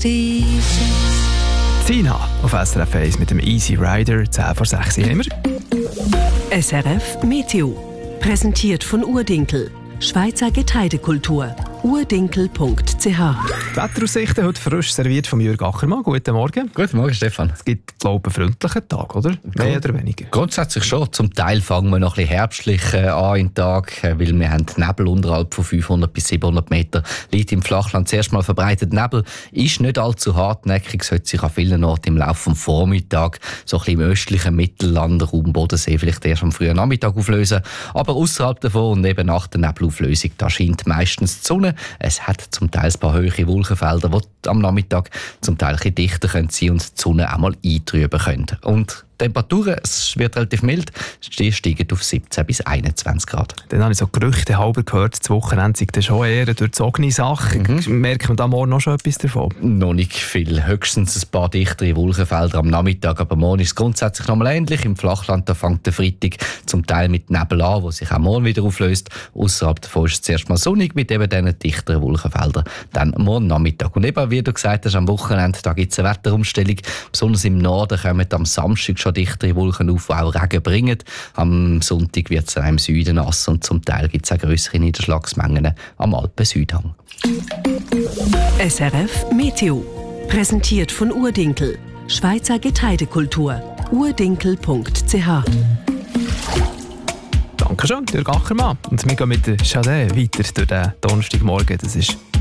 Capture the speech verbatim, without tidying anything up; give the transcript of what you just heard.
Sina auf S R F eins mit dem Easy Rider, zehn vor sechs haben wir. S R F Meteo. Präsentiert von Urdinkel. Schweizer Getreidekultur. urdinkel punkt c h. Die Wetteraussichten heute frisch serviert von Jürg Ackermann. Guten Morgen. Guten Morgen, Stefan. Es gibt, glaube ich, einen freundlichen Tag, oder? Mehr oder weniger? Grundsätzlich schon. Zum Teil fangen wir noch ein bisschen herbstlich äh, an in den Tag, äh, weil wir haben Nebel unterhalb von fünfhundert bis siebenhundert Meter. Liegt im Flachland zuerst mal verbreitet. Nebel ist nicht allzu hartnäckig, sollte sich an vielen Orten im Laufe des Vormittags, so ein bisschen im östlichen Mittellandraum, Bodensee, vielleicht erst am frühen Nachmittag auflösen. Aber außerhalb davon und eben nach der Nebelauflösung, da scheint meistens die Sonne. Es hat zum Teil ein paar hohe Wolkenfelder, die am Nachmittag zum Teil ein bisschen dichter sein können und die Sonne einmal eintrüben können. Und die Temperaturen, es wird relativ mild, die steigen auf siebzehn bis einundzwanzig Grad. Dann habe ich so Gerüchte halber gehört, das Wochenende sei dann schon eher eine durchzogene Sache. Mhm. Merkt man da morgen noch schon etwas davon? Noch nicht viel, höchstens ein paar dichtere Wolkenfelder am Nachmittag, aber morgen ist es grundsätzlich noch mal ähnlich. Im Flachland da fängt der Freitag zum Teil mit Nebel an, wo sich auch morgen wieder auflöst. Außerhalb davon ist es zuerst mal sonnig mit eben diesen dichteren Wolkenfeldern. Dann morgen Nachmittag. Und eben, wie du gesagt hast, am Wochenende da gibt es eine Wetterumstellung. Besonders im Norden kommen am Samstag schon dichtere Wolken auf, die auch Regen bringen. Am Sonntag wird es im Süden nass und zum Teil gibt es auch grössere Niederschlagsmengen am Alpen-Südhang. S R F Meteo. Präsentiert von Urdinkel. Schweizer Getreidekultur. urdinkel punkt c h. Danke schön, Jürg Ackermann. Und wir gehen mit der Chade weiter durch den Donnerstagmorgen. Das ist